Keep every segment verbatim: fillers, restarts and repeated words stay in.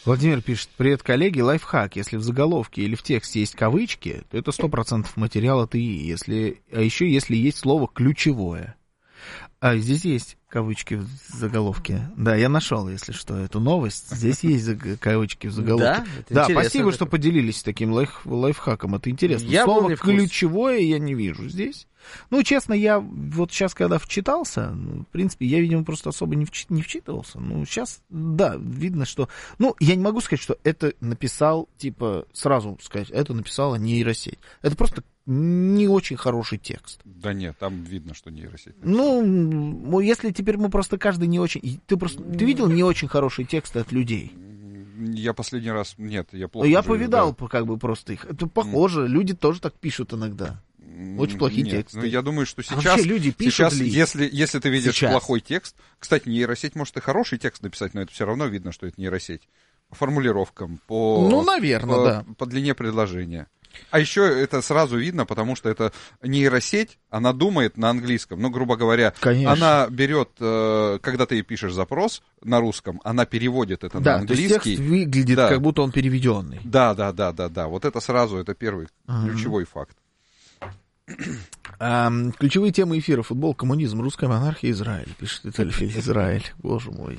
Владимир пишет: привет, коллеги, лайфхак. Если в заголовке или в тексте есть кавычки, то это сто процентов материал ТИ. Если... А еще если есть слово ключевое. А здесь есть кавычки в заголовке. Да, я нашел, если что, эту новость. Здесь есть кавычки в заголовке. Да, да, спасибо, что поделились таким лайф, лайфхаком. Это интересно. Я Слово ключевое я не вижу здесь. Ну, честно, я вот сейчас, когда вчитался, ну, в принципе, я, видимо, просто особо не, вчит, не вчитывался. Ну, сейчас, да, видно, что... Ну, я не могу сказать, что это написал, типа, сразу сказать, это написала нейросеть. Это просто не очень хороший текст. Да нет, там видно, что нейросеть. Ну, если теперь мы просто каждый не очень... Ты просто... Ты видел не очень хорошие тексты от людей? Я последний раз... Нет, я плохо Я живу, повидал, да. как бы, просто их. Это похоже, люди тоже так пишут иногда. Очень плохие Нет, тексты. Ну, я думаю, что сейчас, а вообще люди пишут сейчас ли? если, если ты видишь сейчас. плохой текст... Кстати, нейросеть может и хороший текст написать, но это все равно видно, что это нейросеть. По формулировкам, по, ну, наверное, по, да. по длине предложения. А еще это сразу видно, потому что это нейросеть, она думает на английском. Ну, грубо говоря, Конечно. Она берет, когда ты ей пишешь запрос на русском, она переводит это да, на английский. То есть текст выглядит, да. как будто он переведенный. Да, да, да, да, да. Вот это сразу, это первый uh-huh. ключевой факт. А, ключевые темы эфира: футбол, коммунизм, русская монархия, Израиль. Пишет Виталий. Израиль, боже мой.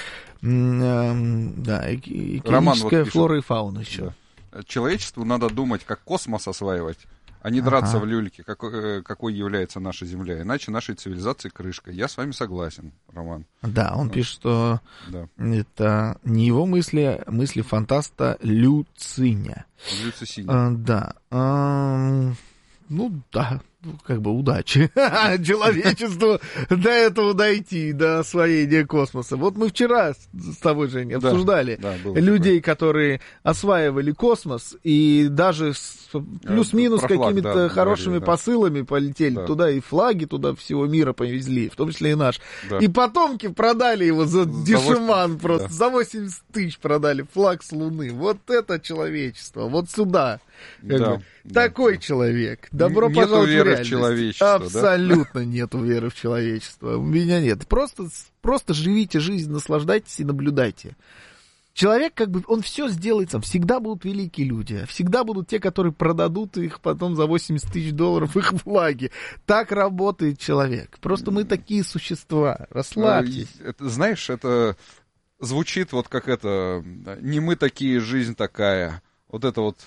Да, экономическая флора и фауна еще. Да. Человечеству надо думать, как космос осваивать, а не драться ага. в люльке, какой, какой является наша Земля. Иначе нашей цивилизации крышка. Я с вами согласен, Роман. Да, он вот. пишет, что да. это не его мысли, мысли фантаста Люциня. Люцисиня. А, да. А, ну, да. Как бы удачи человечеству до этого дойти, до освоения космоса. Вот мы вчера с тобой, Женя, обсуждали да, да, людей, такое. которые осваивали космос и даже с плюс-минус флаг, какими-то да, хорошими говорили, посылами да. полетели да. туда, и флаги туда всего мира повезли, в том числе и наш. Да. И потомки продали его за, за дешеман восемьдесят, просто, да. за восемьдесят тысяч продали флаг с Луны. Вот это человечество, вот сюда. Как да, бы. Да, Такой да. человек. Добро Нету пожаловать веры в реальность. В человечество, Абсолютно да? нету веры в человечество. У меня нет. Просто, просто живите жизнь, наслаждайтесь и наблюдайте. Человек, как бы, он все сделает сам. Всегда будут великие люди. Всегда будут те, которые продадут их потом за восемьдесят тысяч долларов их флаги. Так работает человек. Просто мы такие существа. Расслабьтесь. Это, знаешь, это звучит вот как это... Не мы такие, жизнь такая. Вот это вот...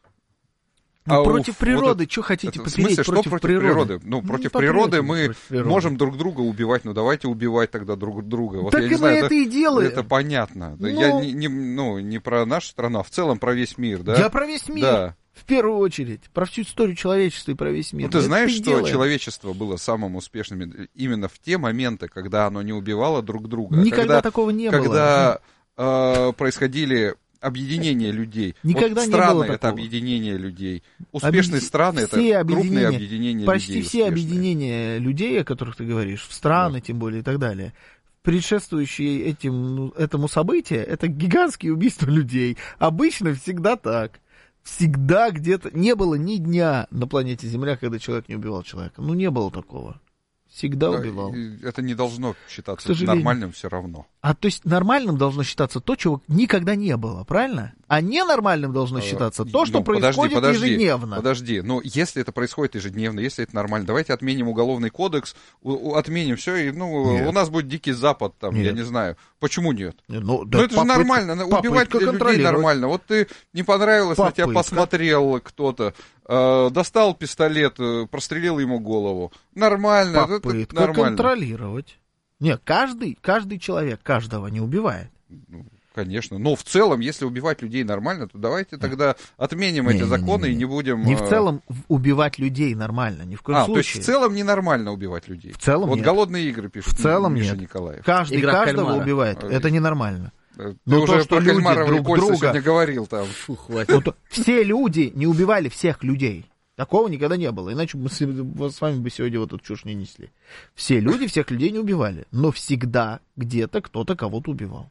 Ну, а против уф, природы, вот что хотите это, попереть в смысле, против, что против природы? природы? Ну, против ну, природы мы против природы. можем друг друга убивать, ну, давайте убивать тогда друг друга. Вот так я и не мы знаю, это, это и делаем. Это понятно. Ну, я не, не, ну, не про нашу страну, а в целом про весь мир, да? Я про весь мир, да. в первую очередь. Про всю историю человечества и про весь мир. Ну, ты это знаешь, что делаем. человечество было самым успешным именно в те моменты, когда оно не убивало друг друга. Никогда когда, такого не когда, было. Когда э, происходили... Объединение людей. Никогда вот не страны было это такого. объединение людей. Успешные Объеди... страны это крупные объединения почти людей. Почти все успешные. объединения людей, о которых ты говоришь, в страны, да. тем более и так далее, предшествующие этим, этому событию, это гигантские убийства людей. Обычно всегда так. Всегда где-то... Не было ни дня на планете Земля, когда человек не убивал человека. Ну, не было такого. Всегда убивал. Это не должно считаться нормальным все равно. А то есть нормальным должно считаться то, чего никогда не было, правильно? А ненормальным должно считаться то, что ну, происходит подожди, подожди, ежедневно. Подожди, ну если это происходит ежедневно, если это нормально, давайте отменим уголовный кодекс, у, у, отменим все, и ну, у нас будет Дикий Запад, там, нет. я не знаю. Почему нет? Ну, да, ну это попытка, же нормально, убивать людей нормально. Вот ты не понравилось, попытка. на тебя посмотрел кто-то, э, достал пистолет, прострелил ему голову. Нормально. Попытка это нормально. контролировать. Нет, каждый, каждый человек каждого не убивает. Ну, конечно. Но в целом, если убивать людей нормально, то давайте тогда отменим не, эти не, законы не, не, не. и не будем... Не в целом убивать людей нормально, ни в коем а, случае. То есть в целом ненормально убивать людей? В целом Вот нет. голодные игры пишут. В целом Миша нет. Николаев. Каждый Игра каждого кальмара. убивает. Это ненормально. Ты Но уже то, что про Кальмарова друг и Кольца друга... сегодня говорил там. Фу, хватит. Вот, все люди не убивали всех людей. Такого никогда не было, иначе мы с вами бы сегодня вот эту чушь не несли. Все люди всех людей не убивали, но всегда где-то кто-то кого-то убивал.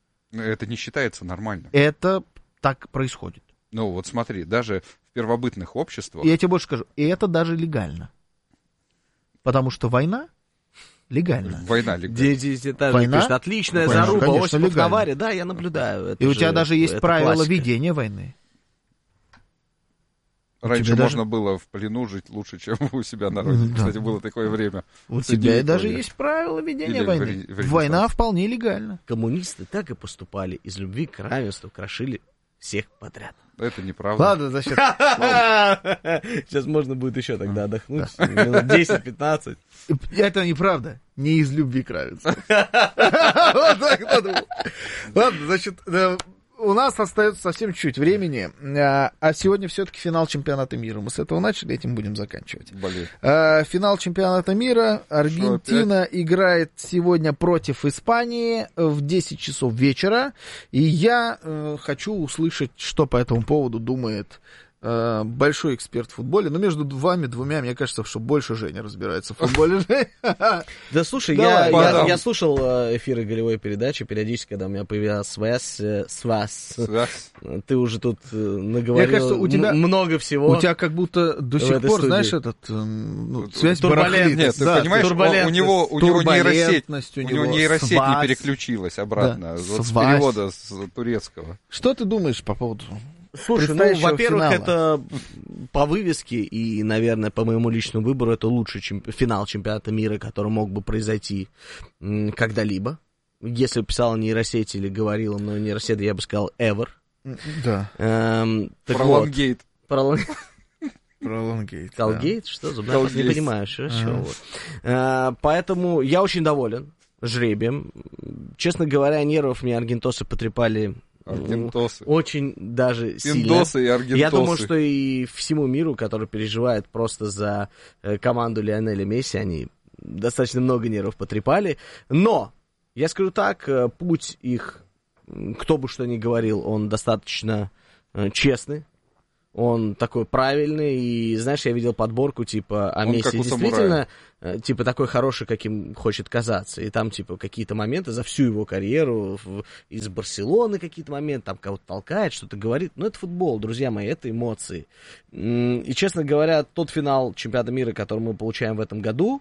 Это не считается нормально. Это так происходит. Ну вот смотри, даже в первобытных обществах... И я тебе больше скажу, и это даже легально. Потому что война Легально. Война легальна. Война? Пишет, отличная Война, заруба, Осипов в Наваре. Да, я наблюдаю. Это И же, у тебя даже есть правила классика. ведения войны. Раньше можно даже... было в плену жить лучше, чем у себя на родине. Да. Кстати, было такое время. У тебя даже есть правила ведения Или войны. В, в Война вполне легальна. Коммунисты так и поступали. Из любви к равенству крошили всех подряд. Это неправда. Ладно, за счет... Сейчас можно будет еще тогда отдохнуть. Минут десять-пятнадцать. Это неправда. Не из любви к равенству. Ладно, значит... У нас остается совсем чуть времени, а сегодня все-таки финал чемпионата мира. Мы с этого начали, этим будем заканчивать. Блин. Финал чемпионата мира. Аргентина играет сегодня против Испании в десять часов вечера. И я хочу услышать, что по этому поводу думает большой эксперт в футболе. Но между вами двумя, мне кажется, что больше Женя разбирается в футболе. Да слушай, я, я, я слушал эфиры голевой передачи периодически, когда у меня появилась связь с вас. Ты уже тут наговорил кажется, у тебя, много всего. У тебя как будто до сих пор, студии. знаешь, этот ну, связь барахлит. Нет, ты да, понимаешь, он, у него, у него нейросеть, у него, у него нейросеть не переключилась обратно да, с перевода с турецкого. Что ты думаешь по поводу... Слушай, ну, во-первых, финала. Это по вывеске и, наверное, по моему личному выбору, это лучший чемпи- финал чемпионата мира, который мог бы произойти м- когда-либо. Если бы писала нейросеть или говорила мной нейросеть, я бы сказал ever. Да. Эм, Пролонгейт. Вот. Пролонгейт. Колгейт? Да. Что за блядь? Не понимаю, что. Uh-huh. Вот. Э, поэтому я очень доволен жребием. Честно говоря, нервов мне аргентосы потрепали... Аргентосы. Очень даже Пиндосы сильно. И аргентосы. Я думаю, что и всему миру, который переживает просто за команду Лионеля Месси, они достаточно много нервов потрепали. Но, я скажу так, путь их, кто бы что ни говорил, он достаточно честный. Он такой правильный, и, знаешь, я видел подборку, типа, а Месси действительно, типа, такой хороший, каким хочет казаться. И там, типа, какие-то моменты за всю его карьеру, из Барселоны какие-то моменты, там кого-то толкает, что-то говорит. Ну, это футбол, друзья мои, это эмоции. И, честно говоря, тот финал чемпионата мира, который мы получаем в этом году,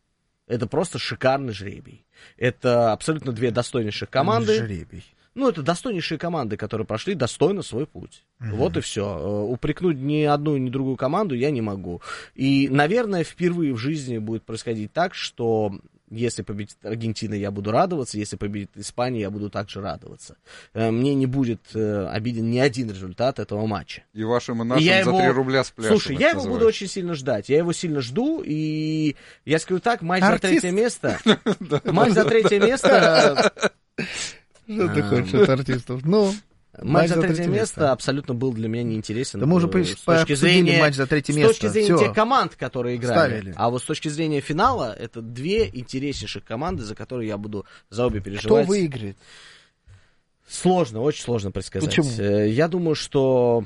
это просто шикарный жребий. Это абсолютно две достойнейших команды. Жребий. Ну, это достойнейшие команды, которые прошли достойно свой путь. Mm-hmm. Вот и все. Упрекнуть ни одну, ни другую команду я не могу. И, наверное, впервые в жизни будет происходить так, что если победит Аргентина, я буду радоваться, если победит Испания, я буду также радоваться. Мне не будет обиден ни один результат этого матча. И вашим, и нашим и за его... три рубля спляшем. Слушай, я его называется. Буду очень сильно ждать. Я его сильно жду, и я скажу так, матч Артист. за третье место... Матч за третье место... Что ты хочешь от артистов? Ну, матч за третье место абсолютно был для меня неинтересен. Да мы уже с точки зрения матч за третье место. С точки зрения тех команд, которые играли. А вот с точки зрения финала, это две интереснейших команды, за которые я буду за обе переживать. Кто выиграет? Сложно, очень сложно предсказать. Почему? Я думаю, что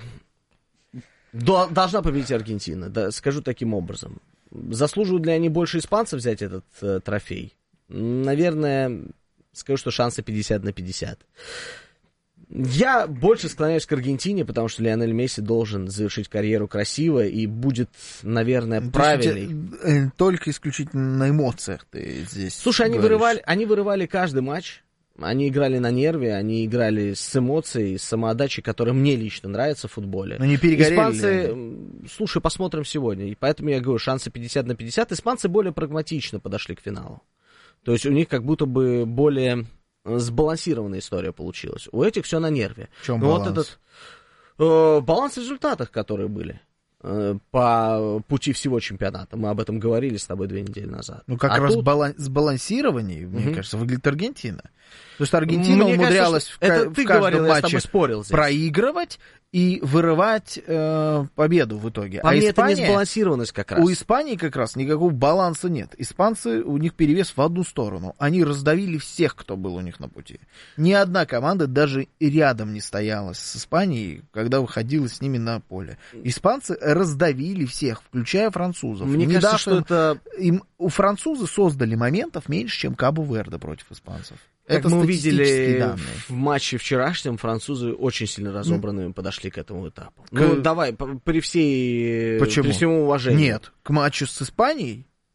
должна победить Аргентина. Да, скажу таким образом. Заслуживают ли они больше испанцев взять этот э, трофей? Наверное... Скажу, что шансы пятьдесят на пятьдесят. Я больше склоняюсь к Аргентине, потому что Лионель Месси должен завершить карьеру красиво и будет, наверное, то правильный. Только исключительно на эмоциях ты здесь. Слушай, они вырывали, они вырывали каждый матч. Они играли на нерве, они играли с эмоцией, с самоотдачей, которая мне лично нравится в футболе. Но не перегорели. Испанцы, слушай, посмотрим сегодня. И поэтому я говорю, шансы пятьдесят на пятьдесят. Испанцы более прагматично подошли к финалу. То есть у них как будто бы более сбалансированная история получилась. У этих все на нерве. В чем ну, баланс? Вот этот э, баланс в результатах, которые были э, по пути всего чемпионата. Мы об этом говорили с тобой две недели назад. Ну, как а раз тут... балан... сбалансированнее, мне угу. кажется, выглядит Аргентина. Потому что Аргентина мне умудрялась кажется, в, это в ты каждом говорил, матче я с тобой спорил здесь. проигрывать и вырывать э, победу в итоге. По а мне Испания, это несбалансированность как раз. У Испании как раз никакого баланса нет. Испанцы, у них перевес в одну сторону. Они раздавили всех, кто был у них на пути. Ни одна команда даже и рядом не стояла с Испанией, когда выходила с ними на поле. Испанцы раздавили всех, включая французов. Мне не кажется, что им, это... Им, у французы создали моментов меньше, чем Кабо-Верде против испанцев. Как это мы увидели данные. В матче вчерашнем, французы очень сильно разобранными mm. подошли к этому этапу. К... Ну, давай, при всей... Почему? При всем уважении. Нет, к матчу с Испанией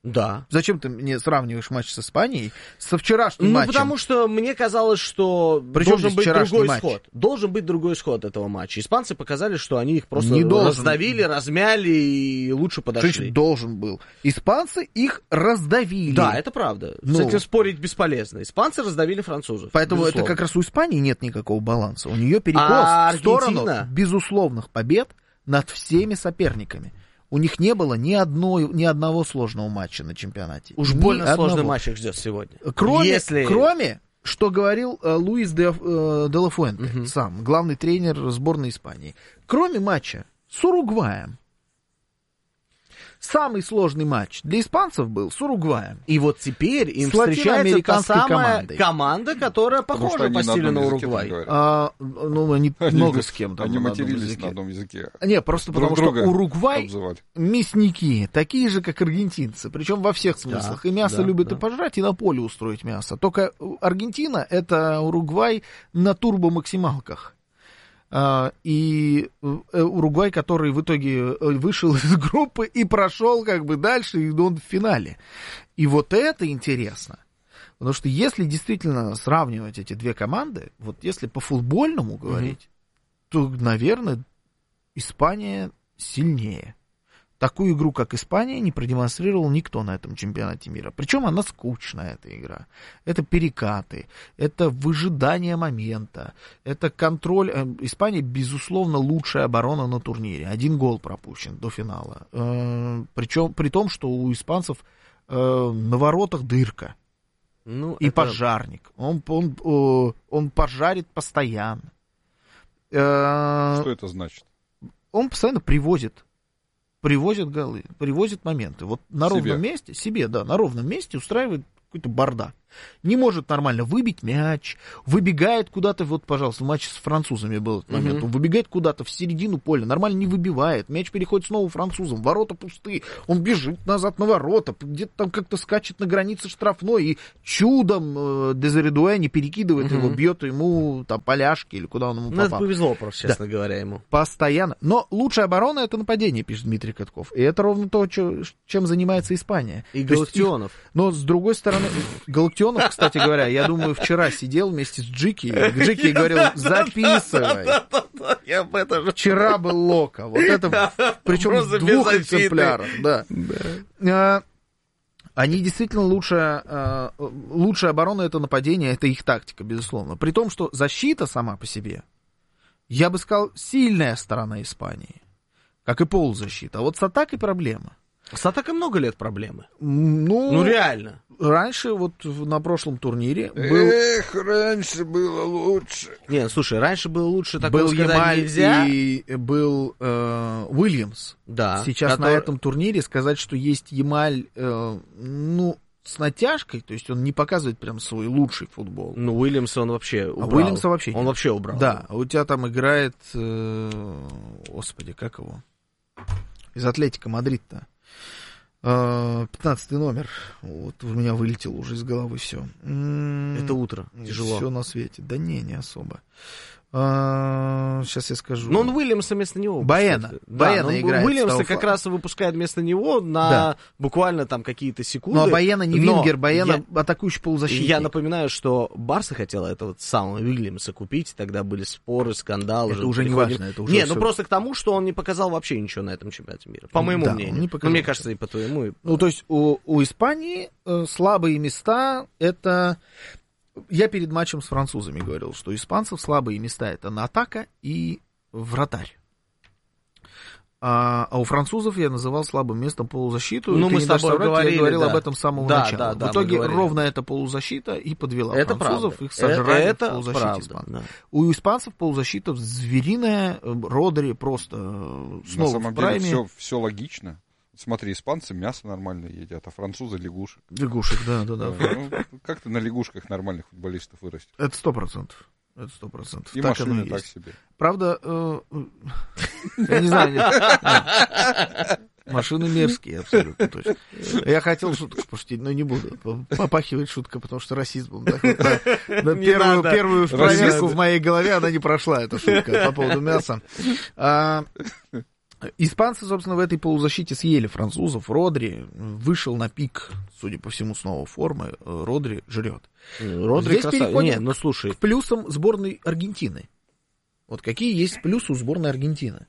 Да. Зачем ты мне сравниваешь матч с Испанией со вчерашним ну, матчем? Ну, потому что мне казалось, что Причем должен быть другой матч? исход. Должен быть другой исход этого матча. Испанцы показали, что они их просто Не раздавили, должен. размяли и лучше подошли. Что должен был? Испанцы их раздавили. Да, это правда. Ну. С этим спорить бесполезно. Испанцы раздавили французов. Поэтому безусловно. это как раз у Испании нет никакого баланса. У нее перекос а в сторону безусловных побед над всеми соперниками. У них не было ни, одной, ни одного сложного матча на чемпионате. Уж ни больно одного. сложный матч их ждет сегодня. Кроме, Если... кроме что говорил э, Луис де, э, де ла Фуэнте, uh-huh. сам, главный тренер сборной Испании. Кроме матча с Уругваем. Самый сложный матч для испанцев был с Уругваем. И вот теперь им встречается та самая командой. команда, которая похожа по стилю на Уругвай. А, ну, они, они много с кем там. Они матерились на одном языке. Не, просто Друг потому что Уругвай обзывали. Мясники, такие же, как аргентинцы. Причем во всех смыслах. Да, и мясо да, любят да. и пожрать, и на поле устроить мясо. Только Аргентина — это Уругвай на турбомаксималках. Uh, и Уругвай, который в итоге вышел из группы и прошел как бы дальше, и он в финале. И вот это интересно. Потому что если действительно сравнивать эти две команды, вот если по-футбольному говорить, mm-hmm. то, наверное, Испания сильнее. Такую игру, как Испания, не продемонстрировал никто на этом чемпионате мира. Причем она скучная, эта игра. Это перекаты, это выжидание момента, это контроль. Испания, безусловно, лучшая оборона на турнире. Один гол пропущен до финала. Причем при том, что у испанцев на воротах дырка. Ну, и это... пожарник. Он, он, он пожарит постоянно. Что это значит? Он постоянно привозит. Привозит голы, привозит моменты. Вот на себе. ровном месте, себе, да, на ровном месте устраивает какой-то бардак. Не может нормально выбить мяч, выбегает куда-то, вот, пожалуйста, в матче с французами был этот момент, mm-hmm. он выбегает куда-то в середину поля, нормально не выбивает, мяч переходит снова французам, ворота пусты, он бежит назад на ворота, где-то там как-то скачет на границе штрафной, и чудом э, Дезеридуэ не перекидывает mm-hmm. его, бьет ему там поляшки или куда он ему попал. Ну, это повезло просто, честно да. говоря, ему. Постоянно. Но лучшая оборона — это нападение, пишет Дмитрий Катков. И это ровно то, чем занимается Испания. И Галактионов. Их... Но с другой стороны, Галактионов, кстати говоря, я думаю, вчера сидел вместе с Джики, Джики говорил: записывай. Вчера был Лока. Вот это, причем в двух экземплярах. Да. Они действительно лучшая, лучшая оборона — это нападение, это их тактика, безусловно. При том, что защита сама по себе, я бы сказал, сильная сторона Испании, как и полузащита. А вот с атакой проблема. С атакой много лет проблемы. Ну, ну реально. Раньше, вот на прошлом турнире был... Эх, раньше было лучше. Не, слушай, раньше было лучше, такого был сказать Ямаль нельзя. И был э, Уильямс. Да. Сейчас который... на этом турнире сказать, что есть Ямаль, э, ну, с натяжкой, то есть он не показывает прям свой лучший футбол. Ну, Уильямса он вообще убрал. А Уильямса вообще Он нет. вообще убрал. Да, а у тебя там играет, э, господи, как его? Из Атлетико Мадрид-то. пятнадцатый номер. Вот у меня вылетел уже из головы все. Это утро. Тяжело. Все на свете. Да не, не особо. А, сейчас я скажу. Но он Уильямса вместо него. Баена. Да, Баена играет. Уильямса как раз выпускает вместо него на да. буквально там какие-то секунды. Ну, а Баена не вингер, Баена я... атакующий полузащитник. Я напоминаю, что Барса хотела этого самого Уильямса купить, тогда были споры, скандалы. Это уже не важно. Это уже Нет, все... ну просто к тому, что он не показал вообще ничего на этом чемпионате мира. По моему да, мнению. Ну, мне кажется, и по твоему. И... Ну, то есть у, у Испании э, слабые места — это... Я перед матчем с французами говорил, что у испанцев слабые места — это на атака и вратарь. А, а у французов я называл слабым местом полузащиту. Ну, мы с тобой соврать, говорили, я говорил да. об этом с самого да, начала. Да, да, в итоге ровно эта полузащита и подвела это французов, правда. их сожрали это в полузащите правда, испанцев. Да. У испанцев полузащита звериная, Родри просто снова на самом в прайме. деле все, все логично. Смотри, испанцы мясо нормально едят, а французы лягушек. Лягушек, да, да, да. Ну, как ты на лягушках нормальных футболистов вырастешь? Это сто процентов. Это сто процентов. И так машины оно так есть. себе. Правда, э, я не знаю, нет. Машины мерзкие, абсолютно точно. Я хотел шутку пошутить, но не буду. Попахивает шутка, потому что расизмом. Да? На, на первую, первую проверку в моей голове она не прошла, эта шутка по поводу мяса. А, Испанцы, собственно, в этой полузащите съели французов. Родри вышел на пик, судя по всему, снова формы. Родри жрет. Родри Здесь красав... переходим Не, ну, слушай. к плюсам сборной Аргентины. Вот какие есть плюсы у сборной Аргентины?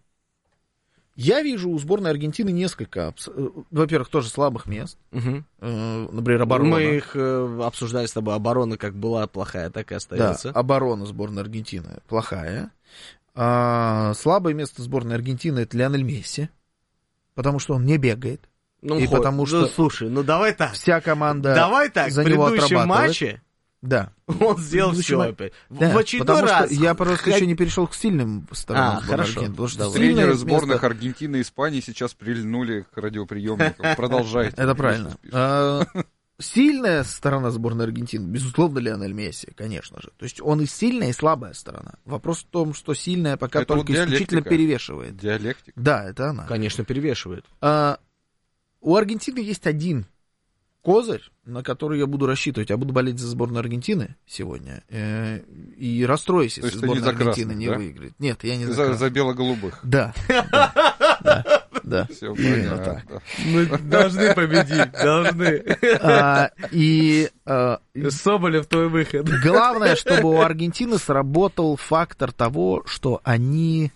Я вижу у сборной Аргентины несколько, во-первых, тоже слабых мест. Угу. Например, оборона. Мы их обсуждали с тобой. Оборона как была плохая, так и остается. Да, оборона сборной Аргентины плохая. А, слабое место сборной Аргентины — это Лионель Месси, потому что он не бегает. Ну, и хоть, потому что ну, слушай, ну давай так. Вся команда давай так, за в него предыдущем отрабатывает. матче Да. он сделал все матч... опять. Да, в очередной потому раз. что я просто Хоть... еще не перешел к сильным сторонам а, сборной хорошо. Аргентины. Потому что да, тренеры место... сборных Аргентины и Испании сейчас прильнули к радиоприемникам. Продолжайте. Это правильно. Сильная сторона сборной Аргентины, безусловно, Лионель Месси, конечно же. То есть он и сильная, и слабая сторона. Вопрос в том, что сильная пока это только вот исключительно перевешивает. Диалектика. Да, это она. Конечно, перевешивает. А, у Аргентины есть один козырь, на который я буду рассчитывать. Я буду болеть за сборную Аргентины сегодня. Э, и расстроюсь, если сборная не Аргентины красных, не да? выиграет. Нет, я не за За, за бело-голубых. Да. Да. Да. Все понятно. Так. Да. Мы должны победить, должны. А, и а, Соболев, твой выход. Главное, чтобы у Аргентины сработал фактор того, что они,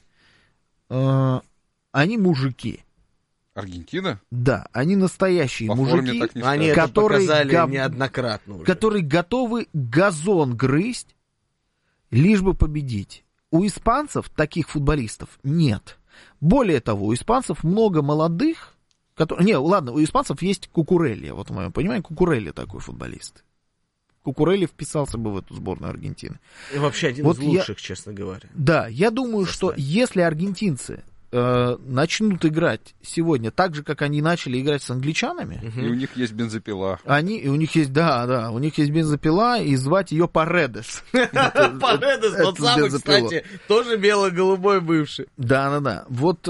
а, они мужики. Аргентина? Да, они настоящие По мужики, они которые, это показали гов... неоднократно уже. которые готовы газон грызть, лишь бы победить. У испанцев таких футболистов нет. Более того, у испанцев много молодых, которые... Не, ладно, у испанцев есть Кукурелли, вот в моем понимании, Кукурелли такой футболист. Кукурелли вписался бы в эту сборную Аргентины. И вообще один вот из лучших, я... честно говоря. Да, я думаю, что если аргентинцы э, начнут играть сегодня так же, как они начали играть с англичанами... И у них есть бензопила. Они, и у них есть, да, да, у них есть бензопила, и звать ее Паредес. Паредес, тот самый, кстати, тоже бело-голубой бывший. Да, да, да. Вот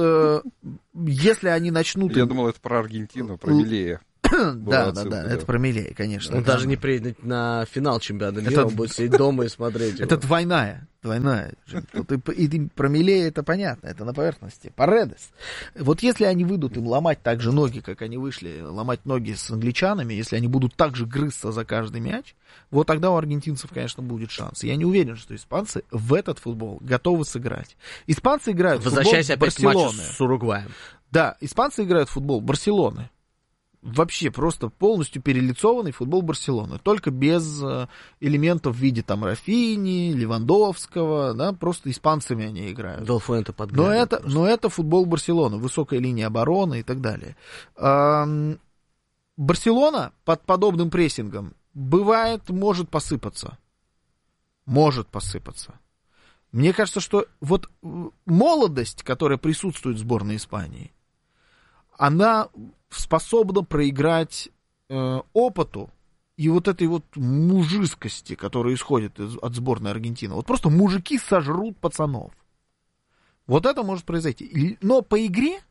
если они начнут... Я думал, это про Аргентину, про Милея. Да, да, да, это про Милея, конечно. Он даже не приедет на финал чемпионата мира, он будет сидеть дома и смотреть его. Это двойная, двойная. И про Милея это понятно, это на поверхности. Паредес. Вот если они выйдут им ломать так же ноги, как они вышли, ломать ноги с англичанами, если они будут так же грызться за каждый мяч, вот тогда у аргентинцев, конечно, будет шанс. Я не уверен, что испанцы в этот футбол готовы сыграть. Испанцы играют в футбол Барселоны. Возвращаясь опять к матчу с Уругваем. Да, испанцы играют в футбол Барселоны. Вообще просто полностью перелицованный футбол Барселоны. Только без э, элементов в виде там Рафини, Левандовского, да, просто испанцами они играют. Делфуэнте но это, но это футбол Барселоны, высокая линия обороны и так далее. Эм, Барселона под подобным прессингом бывает, может посыпаться. Может посыпаться. Мне кажется, что вот молодость, которая присутствует в сборной Испании, она способна проиграть э, опыту и вот этой вот мужискости, которая исходит из, от сборной Аргентины. Вот просто мужики сожрут пацанов. Вот это может произойти. Но по игре,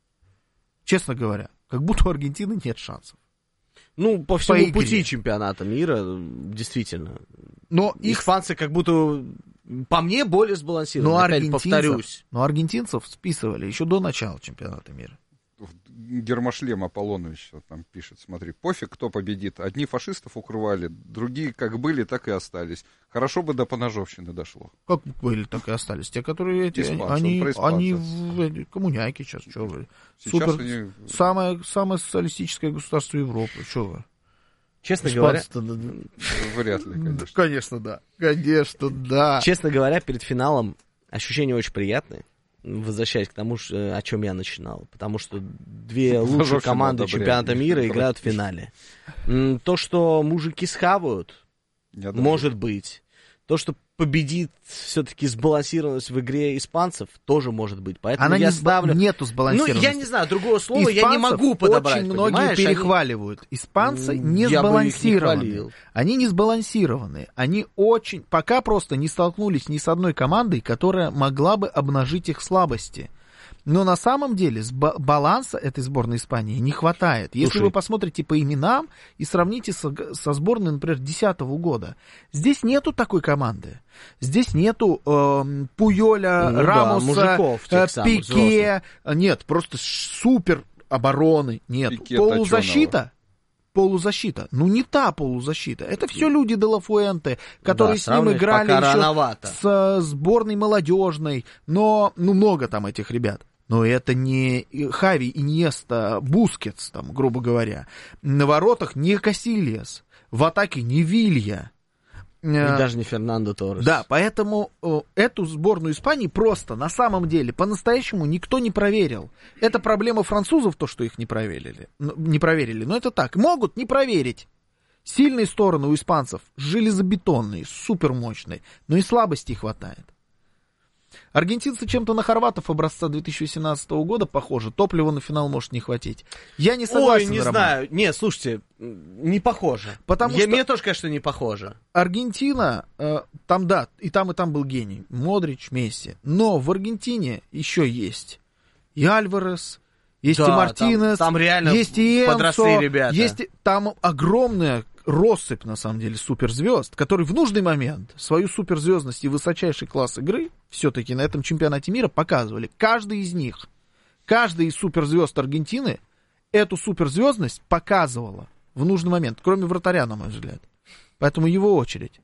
честно говоря, как будто у Аргентины нет шансов. Ну, по всему по пути чемпионата мира, действительно. Но их испанцы как будто, по мне, более сбалансированы. Но опять повторюсь. Но аргентинцев списывали еще до начала чемпионата мира. Гермошлем Аполлонович вот там пишет, смотри, пофиг, кто победит. Одни фашистов укрывали, другие как были, так и остались. Хорошо бы до поножовщины дошло. Как были, так и остались. Те, которые эти, испанцы, они, они в коммуняке сейчас, что вы. Сейчас Супер, они... самое, самое социалистическое государство Европы, что вы. Честно говоря... Вряд ли, конечно. Конечно, да. Конечно, да. Честно говоря, перед финалом ощущения очень приятные. Возвращаясь к тому, о чем я начинал. Потому что две лучшие команды чемпионата мира играют в финале. То, что мужики схавают, может быть. То, что победит все-таки сбалансированность в игре испанцев, тоже может быть. Поэтому Она я не ставлю... нету сбалансированности. Ну, я не знаю, другого слова испанцев я не могу подобрать. Очень многие перехваливают. Они... Испанцы не я сбалансированы. Не они не сбалансированы. Они очень... Пока просто не столкнулись ни с одной командой, которая могла бы обнажить их слабости. Но на самом деле баланса этой сборной Испании не хватает. Если Слушай. вы посмотрите по именам и сравните со, со сборной, например, две тысячи десятого года, здесь нету такой команды. Здесь нету э, Пуйоля, ну, Рамоса, да, мужиков, э, Пике. Нет, просто супер обороны. Нет, Пике полузащита. Точеного. Полузащита. Ну, не та полузащита. Это все люди де ла Фуэнте, которые да, с ним играли еще с сборной молодежной. Но, ну, много там этих ребят. Но это не Хави, Иньеста, Бускетс, там, грубо говоря. На воротах не Касильяс. В атаке не Вилья. И даже не Фернандо Торрес. Да, поэтому э, эту сборную Испании просто, на самом деле, по-настоящему никто не проверил. Это проблема французов, то, что их не проверили. Не проверили, но это так. Могут не проверить. Сильные стороны у испанцев железобетонные, супермощные, но и слабостей хватает. Аргентинцы чем-то на хорватов образца две тысячи восемнадцатого года похожи. Топлива на финал может не хватить. Я не согласен. Ой, не Роман. знаю. Не, слушайте, не похоже. Потому Я, что мне тоже, конечно, не похоже. Аргентина, э, там, да, и там, и там был гений. Модрич, Месси. Но в Аргентине еще есть и Альварес, есть да, и Мартинес, там, там реально есть и Энцо, подросли ребята. Есть и, там огромная россыпь, на самом деле, суперзвезд, которые в нужный момент свою суперзвездность и высочайший класс игры все-таки на этом чемпионате мира показывали. Каждый из них, каждый из суперзвезд Аргентины эту суперзвездность показывала в нужный момент, кроме вратаря, на мой взгляд. Поэтому его очередь.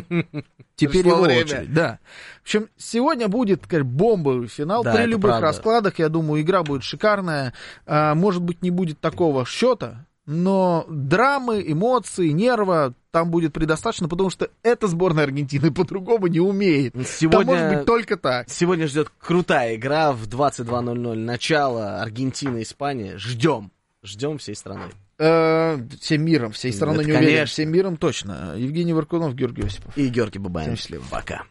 Теперь его очередь, да. В общем, сегодня будет, как бомбовый финал. Да, при любых правда. раскладах, я думаю, игра будет шикарная. А, может быть, не будет такого счета, но драмы, эмоций, нерва там будет предостаточно, потому что эта сборная Аргентины по-другому не умеет. Сегодня, там может быть только так. Сегодня ждет крутая игра в двадцать два ноль ноль. Начало Аргентина, Испания. Ждем. Ждем всей страной. Э, всем миром, всей страной не уверен. Конечно. Всем миром точно. Евгений Варкунов, Георгий Осипов. И Георгий Бабаев. Всем счастливо. Пока.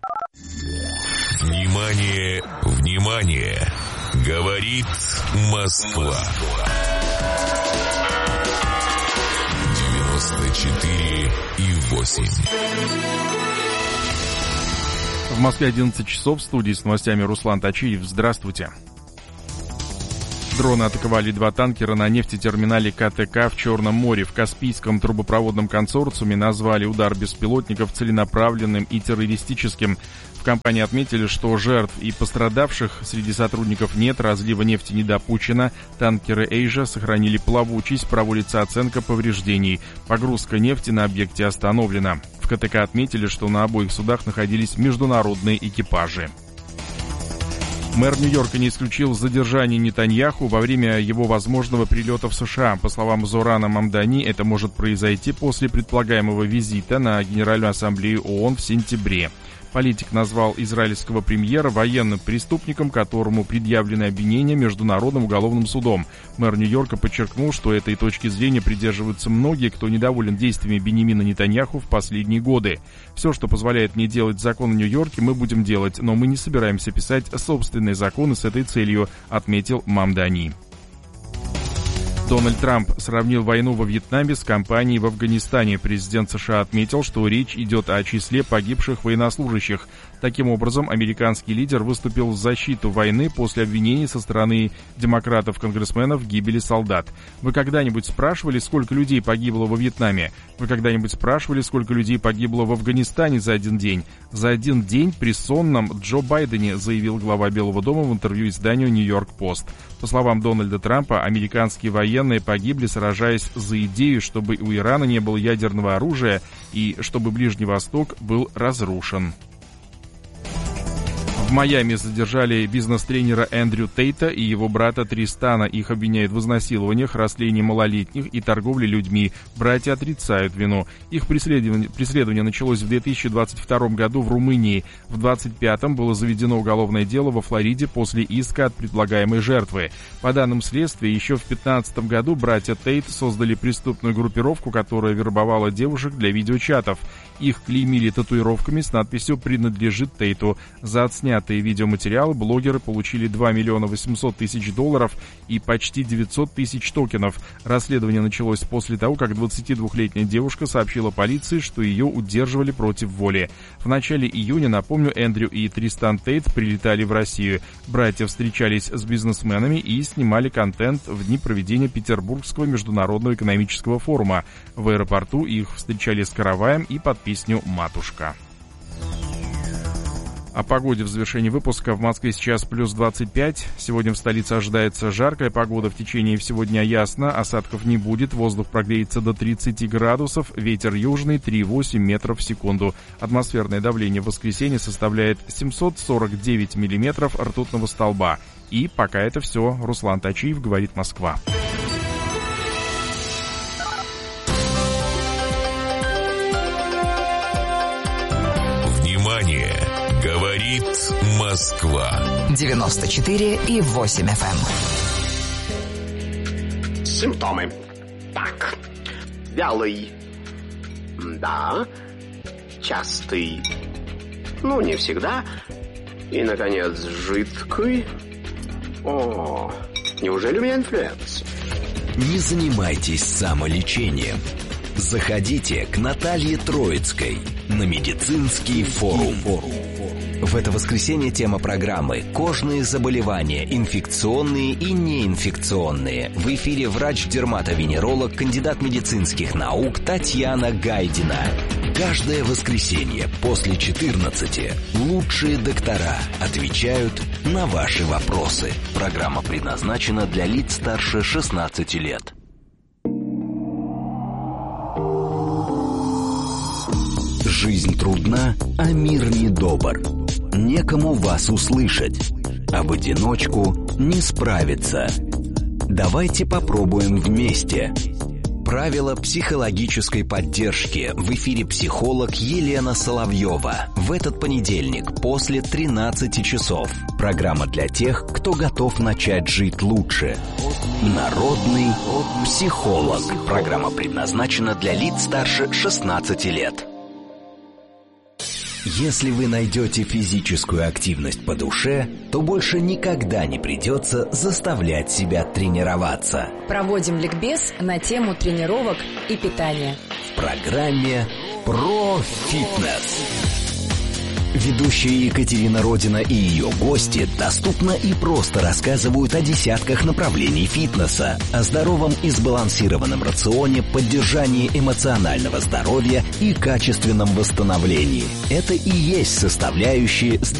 Внимание, внимание. Говорит Москва. девяносто четыре и восемь. В Москве одиннадцать часов. В студии с новостями Руслан Точиев. Здравствуйте. Дроны атаковали два танкера на нефтетерминале ка тэ ка в Черном море. В Каспийском трубопроводном консорциуме назвали удар беспилотников целенаправленным и террористическим. В компании отметили, что жертв и пострадавших среди сотрудников нет, разлива нефти не допущено. Танкеры «Эйжа» сохранили плавучесть, проводится оценка повреждений. Погрузка нефти на объекте остановлена. В ка тэ ка отметили, что на обоих судах находились международные экипажи. Мэр Нью-Йорка не исключил задержание Нетаньяху во время его возможного прилета в США. По словам Зорана Мамдани, это может произойти после предполагаемого визита на Генеральную ассамблею ООН в сентябре. Политик назвал израильского премьера военным преступником, которому предъявлены обвинения Международным уголовным судом. Мэр Нью-Йорка подчеркнул, что этой точки зрения придерживаются многие, кто недоволен действиями Беньямина Нетаньяху в последние годы. Все, что позволяет мне делать закон в Нью-Йорке, мы будем делать, но мы не собираемся писать собственные законы с этой целью, отметил Мамдани. Дональд Трамп сравнил войну во Вьетнаме с кампанией в Афганистане. Президент США отметил, что речь идет о числе погибших военнослужащих. Таким образом, американский лидер выступил в защиту войны после обвинений со стороны демократов-конгрессменов в гибели солдат. Вы когда-нибудь спрашивали, сколько людей погибло во Вьетнаме? Вы когда-нибудь спрашивали, сколько людей погибло в Афганистане за один день? За один день при сонном Джо Байдене, заявил глава Белого дома в интервью изданию «Нью-Йорк Пост». По словам Дональда Трампа, американские военные погибли, сражаясь за идею, чтобы у Ирана не было ядерного оружия и чтобы Ближний Восток был разрушен. В Майами задержали бизнес-тренера Эндрю Тейта и его брата Тристана. Их обвиняют в изнасилованиях, растлении малолетних и торговле людьми. Братья отрицают вину. Их преследование, преследование началось в две тысячи двадцать втором году в Румынии. В двадцать пятом было заведено уголовное дело во Флориде после иска от предполагаемой жертвы. По данным следствия, еще в две тысячи пятнадцатом году братья Тейт создали преступную группировку, которая вербовала девушек для видеочатов. Их клеймили татуировками с надписью «Принадлежит Тейту». За отснятые снятые видеоматериалы блогеры получили два миллиона восемьсот тысяч долларов и почти девятьсот тысяч токенов. Расследование началось после того, как двадцатидвухлетняя девушка сообщила полиции, что ее удерживали против воли. В начале июня, напомню, Эндрю и Тристан Тейт прилетали в Россию. Братья встречались с бизнесменами и снимали контент в дни проведения Петербургского международного экономического форума. В аэропорту их встречали с караваем и под песню «Матушка». О погоде в завершении выпуска. В Москве сейчас плюс двадцать пять. Сегодня в столице ожидается жаркая погода. В течение всего дня ясно. Осадков не будет. Воздух прогреется до тридцати градусов. Ветер южный три и восемь метров в секунду. Атмосферное давление в воскресенье составляет семьсот сорок девять миллиметров ртутного столба. И пока это все. Руслан Тачиев, говорит Москва. Внимание! Говорит Москва. девяносто четыре и восемь эф эм. Симптомы. Так. Вялый. Да. Частый. Ну, не всегда. И, наконец, жидкий. О, неужели у меня инфлюенс? Не занимайтесь самолечением. Заходите к Наталье Троицкой на медицинский форум. В это воскресенье тема программы «Кожные заболевания, инфекционные и неинфекционные». В эфире врач-дерматовенеролог, кандидат медицинских наук Татьяна Гайдина. Каждое воскресенье после четырнадцати лучшие доктора отвечают на ваши вопросы. Программа предназначена для лиц старше шестнадцати лет. Жизнь трудна, а мир недобр. Некому вас услышать, а в одиночку не справиться. Давайте попробуем вместе. Правила психологической поддержки. В эфире психолог Елена Соловьева. В этот понедельник после тринадцати часов. Программа для тех, кто готов начать жить лучше. Народный психолог. Программа предназначена для лиц старше шестнадцати лет. Если вы найдете физическую активность по душе, то больше никогда не придется заставлять себя тренироваться. Проводим ликбез на тему тренировок и питания. В программе «Про фитнес». Ведущая Екатерина Родина и ее гости доступно и просто рассказывают о десятках направлений фитнеса, о здоровом и сбалансированном рационе, поддержании эмоционального здоровья и качественном восстановлении. Это и есть составляющие